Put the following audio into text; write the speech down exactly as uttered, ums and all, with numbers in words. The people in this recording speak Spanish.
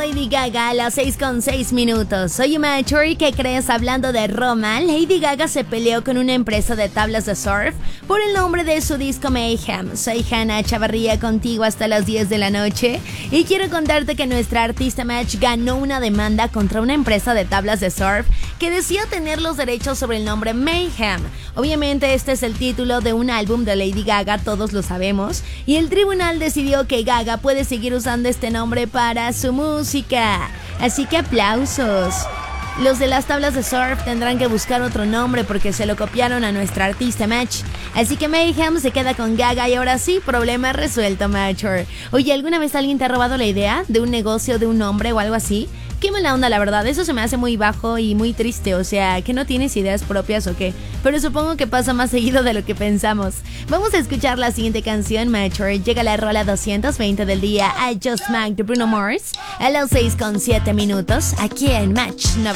Lady Gaga a las seis con seis minutos. Oye, Mature, ¿qué crees? Hablando de Roma, Lady Gaga se peleó con una empresa de tablas de surf por el nombre de su disco Mayhem. Soy Hannah Chavarría, contigo hasta las diez de la noche. Y quiero contarte que nuestra artista Match ganó una demanda contra una empresa de tablas de surf que decía tener los derechos sobre el nombre Mayhem. Obviamente este es el título de un álbum de Lady Gaga, todos lo sabemos, y el tribunal decidió que Gaga puede seguir usando este nombre para su música. Así que aplausos. Los de las tablas de surf tendrán que buscar otro nombre porque se lo copiaron a nuestra artista Match. Así que Mayhem se queda con Gaga y ahora sí, problema resuelto, Mature. Oye, ¿alguna vez alguien te ha robado la idea de un negocio, de un nombre o algo así? Qué mala onda, la verdad, eso se me hace muy bajo y muy triste, o sea, ¿que no tienes ideas propias o qué? Pero supongo que pasa más seguido de lo que pensamos. Vamos a escuchar la siguiente canción, Mature. Llega la rola doscientos veinte del día, I Just Smacked de Bruno Mars, a las seis con siete minutos, aquí en Match noventa.